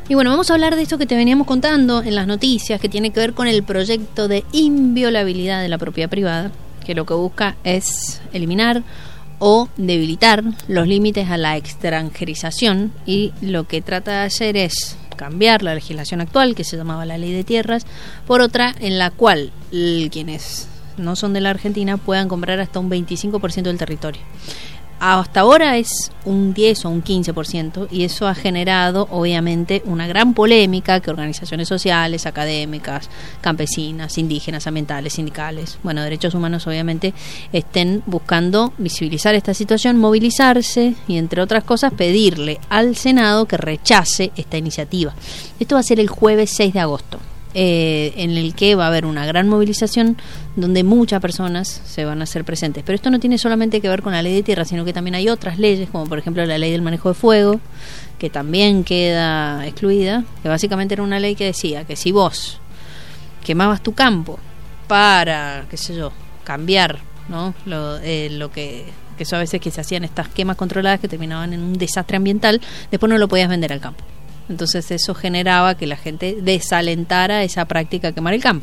Y bueno, vamos a hablar de esto que te veníamos contando en las noticias, que tiene que ver con el proyecto de inviolabilidad de la propiedad privada, que lo que busca es eliminar o debilitar los límites a la extranjerización, y lo que trata de hacer es cambiar la legislación actual, que se llamaba la Ley de Tierras, por otra en la cual quienes no son de la Argentina puedan comprar hasta un 25% del territorio. Hasta ahora es un 10 o un 15%, y eso ha generado obviamente una gran polémica que organizaciones sociales, académicas, campesinas, indígenas, ambientales, sindicales, bueno, derechos humanos obviamente, estén buscando visibilizar esta situación, movilizarse y entre otras cosas pedirle al Senado que rechace esta iniciativa. Esto va a ser el jueves 6 de agosto. En el que va a haber una gran movilización donde muchas personas se van a hacer presentes. Pero esto no tiene solamente que ver con la ley de tierra, sino que también hay otras leyes, como por ejemplo la ley del manejo de fuego, que también queda excluida, que básicamente era una ley que decía que si vos quemabas tu campo para, qué sé yo, cambiar, ¿no? Lo que eso a veces que se hacían estas quemas controladas que terminaban en un desastre ambiental, después no lo podías vender al campo. Entonces eso generaba que la gente desalentara esa práctica de quemar el campo.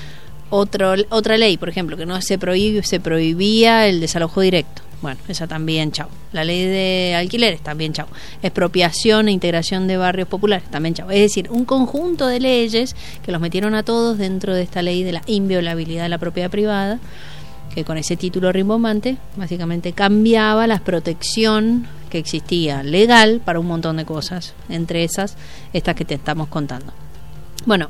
Otra ley, por ejemplo, que no se prohibía el desalojo directo. Bueno, esa también, chau. La ley de alquileres, también, chau. Expropiación e integración de barrios populares, también, chau. Es decir, un conjunto de leyes que los metieron a todos dentro de esta ley de la inviolabilidad de la propiedad privada, que con ese título rimbombante básicamente cambiaba la protección que existía legal para un montón de cosas, entre esas estas que te estamos contando. Bueno,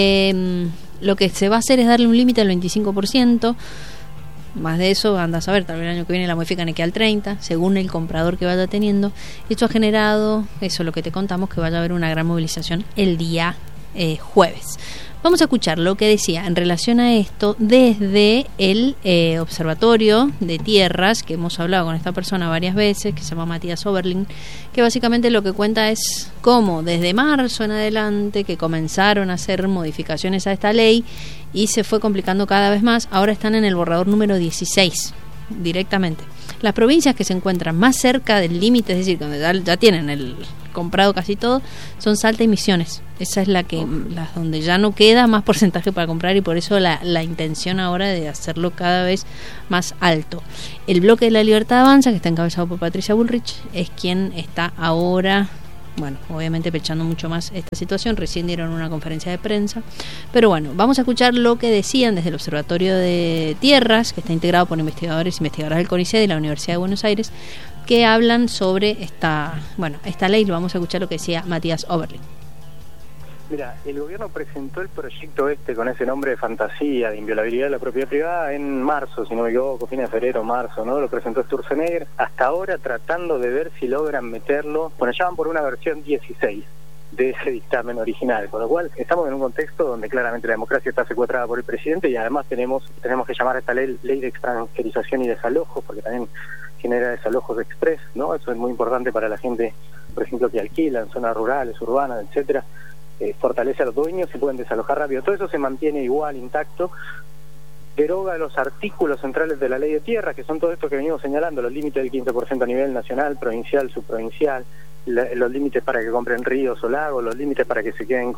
lo que se va a hacer es darle un límite al 25%, más de eso anda a saber, tal vez el año que viene la modifican y queda al 30%, según el comprador que vaya teniendo. Esto ha generado, eso es lo que te contamos, que vaya a haber una gran movilización el día jueves. Vamos a escuchar lo que decía en relación a esto desde el Observatorio de Tierras, que hemos hablado con esta persona varias veces, que se llama Matías Oberlin, que básicamente lo que cuenta es cómo desde marzo en adelante que comenzaron a hacer modificaciones a esta ley y se fue complicando cada vez más. Ahora están en el borrador número 16 directamente. Las provincias que se encuentran más cerca del límite, es decir, donde ya tienen el comprado casi todo, son Salta y Misiones. Esa es las donde ya no queda más porcentaje para comprar, y por eso la intención ahora de hacerlo cada vez más alto. El Bloque de la Libertad Avanza, que está encabezado por Patricia Bullrich, es quien está ahora, bueno, obviamente pechando mucho más esta situación. Recién dieron una conferencia de prensa, pero bueno, vamos a escuchar lo que decían desde el Observatorio de Tierras, que está integrado por investigadoras del CONICET y la Universidad de Buenos Aires, que hablan sobre esta ley. Lo vamos a escuchar lo que decía Matías Oberlin. Mira, el gobierno presentó el proyecto con ese nombre de fantasía, de inviolabilidad de la propiedad privada, en marzo, si no me equivoco, fin de febrero, marzo, ¿no? Lo presentó Sturzenegger, hasta ahora tratando de ver si logran meterlo, ya van por una versión 16 de ese dictamen original, con lo cual estamos en un contexto donde claramente la democracia está secuestrada por el presidente, y además tenemos que llamar a esta ley de extranjerización y desalojo, porque también genera desalojos express, ¿no? Eso es muy importante para la gente, por ejemplo, que alquila en zonas rurales, urbanas, etcétera. Fortalece a los dueños y pueden desalojar rápido. Todo eso se mantiene igual, intacto. Deroga los artículos centrales de la ley de tierra, que son todo esto que venimos señalando: los límites del 15% a nivel nacional, provincial, subprovincial, los límites para que compren ríos o lagos, los límites para que se queden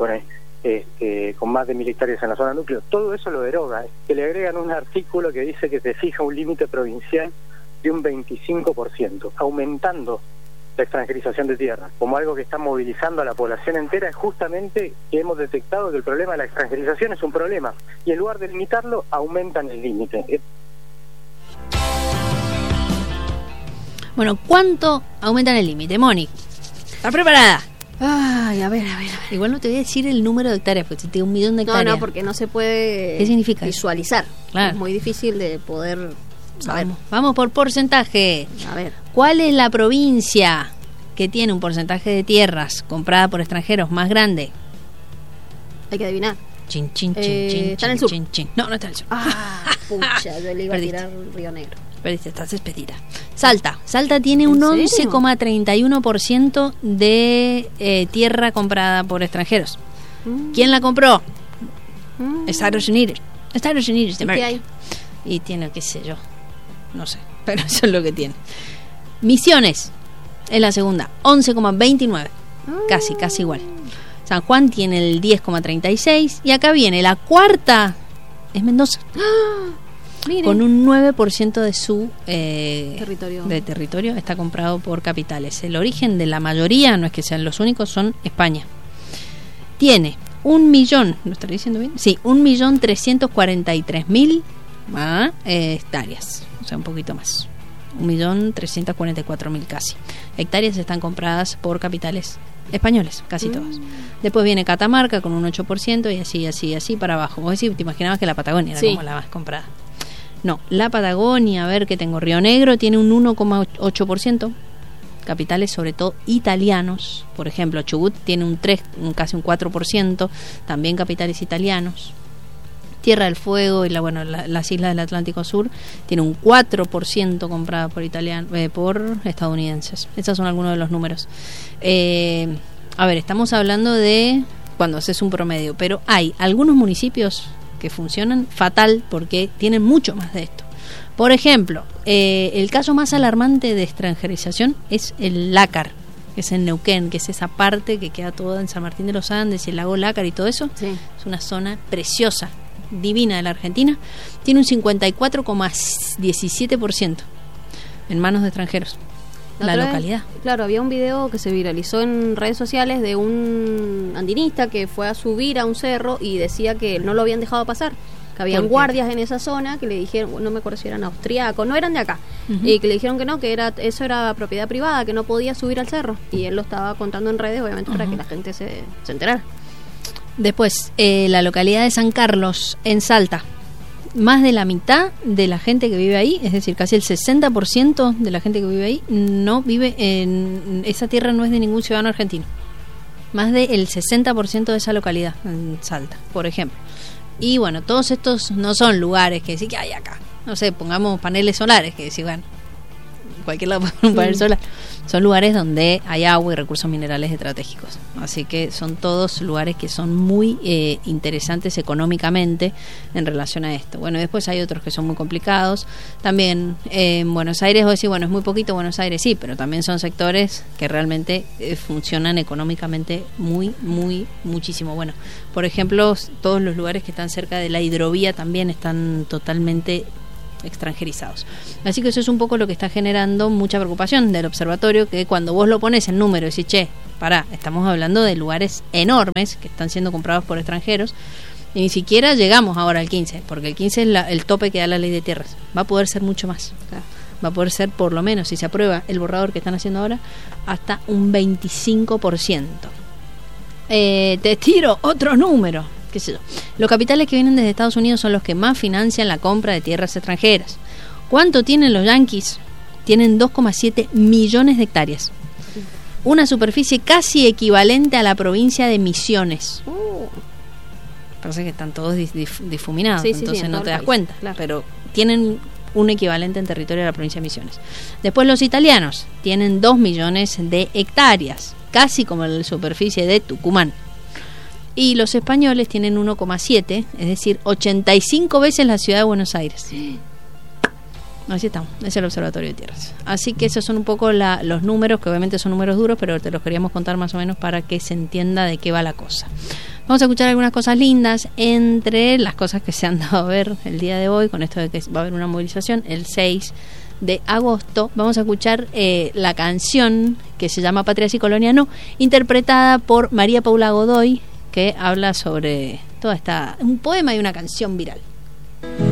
con más de 1.000 hectáreas en la zona núcleo. Todo eso lo deroga. Que le agregan un artículo que dice que se fija un límite provincial de un 25%, aumentando la extranjerización de tierra, como algo que está movilizando a la población entera. Es justamente que hemos detectado que el problema de la extranjerización es un problema, y en lugar de limitarlo, aumentan el límite. Bueno, ¿cuánto aumentan el límite, Moni? ¿Estás preparada? Ay, a ver. Igual no te voy a decir el número de hectáreas, porque si te 1 millón de hectáreas. No, porque no se puede. ¿Qué significa? Visualizar. Claro. Es muy difícil de poder saber. Vamos por porcentaje. A ver. ¿Cuál es la provincia que tiene un porcentaje de tierras comprada por extranjeros más grande? Hay que adivinar. Chin. ¿Está en el sur? No está en el sur. Pucha, yo le iba a tirar Río Negro. Perdiste, estás despedida. Salta tiene un 11,31% de tierra comprada por extranjeros. ¿Quién la compró? Estados Unidos de América. Y tiene, qué sé yo, no sé, pero eso es lo que tiene. Misiones es la segunda, 11,29, casi igual. San Juan tiene el 10,36%. Y acá viene la cuarta, es Mendoza. Miren. Con un 9% de su territorio está comprado por capitales. El origen de la mayoría, no es que sean los únicos, son España. Tiene 1.000.000, ¿lo estaré diciendo bien? Sí, 1.343.000 hectáreas, o sea, un poquito más. 1.344.000 casi. Hectáreas están compradas por capitales españoles, casi todas. Después viene Catamarca con un 8% y así para abajo. Vos decís, te imaginabas que la Patagonia era como la más comprada. No, la Patagonia, a ver que tengo, Río Negro tiene un 1,8%, capitales sobre todo italianos, por ejemplo, Chubut tiene casi un 4%, también capitales italianos. Tierra del Fuego y las islas del Atlántico Sur tiene un 4% comprada por estadounidenses. Esos son algunos de los números. A ver, estamos hablando de cuando haces un promedio, pero hay algunos municipios que funcionan fatal porque tienen mucho más de esto. Por ejemplo, el caso más alarmante de extranjerización es el Lácar, que es en Neuquén, que es esa parte que queda toda en San Martín de los Andes y el lago Lácar y todo eso. Sí. Es una zona preciosa, divina de la Argentina. Tiene un 54,17% en manos de extranjeros. La localidad. Claro, había un video que se viralizó en redes sociales de un andinista que fue a subir a un cerro y decía que no lo habían dejado pasar, que habían guardias en esa zona que le dijeron, no me acuerdo si eran austriacos, no eran de acá, y que le dijeron que no, que eso era propiedad privada, que no podía subir al cerro, y él lo estaba contando en redes, obviamente para que la gente se enterara. Después, la localidad de San Carlos, en Salta. Más de la mitad de la gente que vive ahí, es decir, casi el 60% de la gente que vive ahí, no vive en esa tierra, no es de ningún ciudadano argentino. Más del 60% de esa localidad, en Salta, por ejemplo. Y bueno, todos estos no son lugares que decir que hay acá. No sé, pongamos paneles solares, que decir, bueno, cualquier lado un panel solar. Son lugares donde hay agua y recursos minerales estratégicos. Así que son todos lugares que son muy interesantes económicamente en relación a esto. Bueno, después hay otros que son muy complicados. También en Buenos Aires, vos decís, bueno, es muy poquito Buenos Aires, sí, pero también son sectores que realmente funcionan económicamente muchísimo. Bueno, por ejemplo, todos los lugares que están cerca de la hidrovía también están totalmente extranjerizados. Así que eso es un poco lo que está generando mucha preocupación del observatorio, que cuando vos lo pones en número y decís, che, pará, estamos hablando de lugares enormes que están siendo comprados por extranjeros y ni siquiera llegamos ahora al 15, porque el 15 es el tope que da la ley de tierras. Va a poder ser mucho más. Claro. Va a poder ser, por lo menos, si se aprueba el borrador que están haciendo ahora, hasta un 25%. Te tiro otro número. ¿Qué sé yo? Los capitales que vienen desde Estados Unidos son los que más financian la compra de tierras extranjeras. ¿Cuánto tienen los yanquis? Tienen 2,7 millones de hectáreas. Una superficie casi equivalente a la provincia de Misiones. Parece que están todos difuminados, entonces no te das cuenta. Claro. Pero tienen un equivalente en territorio de la provincia de Misiones. Después los italianos tienen 2 millones de hectáreas, casi como la superficie de Tucumán. Y los españoles tienen 1,7, es decir, 85 veces la ciudad de Buenos Aires. Así estamos, es el Observatorio de Tierras. Así que esos son un poco los números, que obviamente son números duros, pero te los queríamos contar más o menos para que se entienda de qué va la cosa. Vamos a escuchar algunas cosas lindas, entre las cosas que se han dado a ver el día de hoy, con esto de que va a haber una movilización el 6 de agosto. Vamos a escuchar la canción que se llama Patria y Colonia No, interpretada por María Paula Godoy, que habla sobre toda un poema y una canción viral.